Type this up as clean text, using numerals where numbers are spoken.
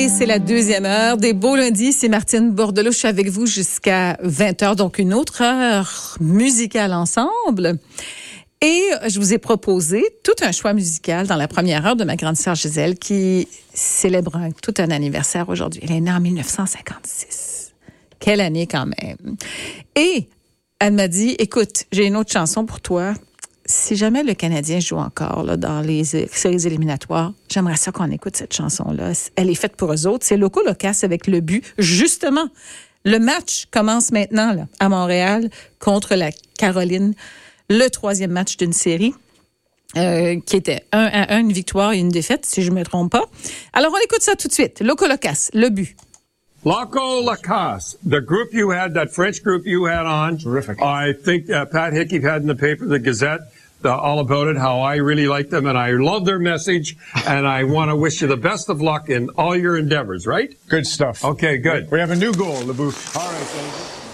Et c'est la deuxième heure des Beaux Lundis. C'est Martine Bordelot. Je suis avec vous jusqu'à 20h, donc une autre heure musicale ensemble. Et je vous ai proposé tout un choix musical dans la première heure de ma grande sœur Gisèle qui célèbre tout un anniversaire aujourd'hui. Elle est née en 1956. Quelle année quand même. Et elle m'a dit, écoute, j'ai une autre chanson pour toi. Si jamais le Canadien joue encore là, dans les séries éliminatoires, j'aimerais ça qu'on écoute cette chanson-là. Elle est faite pour eux autres. C'est Loco Locas avec le but. Justement, le match commence maintenant là, à Montréal contre la Caroline. Le troisième match d'une série qui était 1-1, une victoire et une défaite, si je ne me trompe pas. Alors, on écoute ça tout de suite. Loco Locas, le but. Loco Lacas, the group you had, that French group you had on. Terrific. I think Pat Hickey had in the paper, the Gazette, all about it, how I really like them, and I love their message, and I want to wish you the best of luck in all your endeavors, right? Good stuff. Okay, good. We have a new goal, LeBouf. All right, thank you.